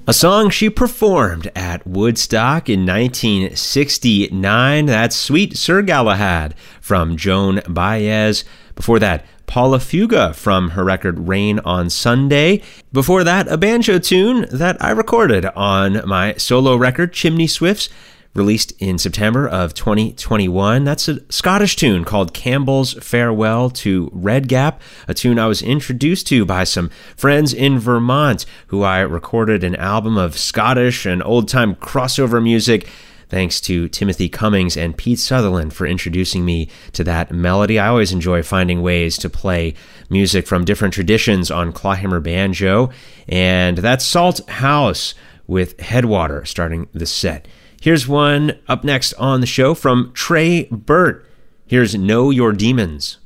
A song she performed at Woodstock in 1969. That's Sweet Sir Galahad from Joan Baez. Before that, Paula Fuga from her record Rain on Sunday. Before that, a banjo tune that I recorded on my solo record, Chimney Swifts, released in September of 2021. That's a Scottish tune called Campbell's Farewell to Red Gap, a tune I was introduced to by some friends in Vermont who I recorded an album of Scottish and old-time crossover music. Thanks to Timothy Cummings and Pete Sutherland for introducing me to that melody. I always enjoy finding ways to play music from different traditions on clawhammer banjo, and that's Salt House with Headwater starting the set. Here's one up next on the show from Trey Burt. Here's Know Your Demons.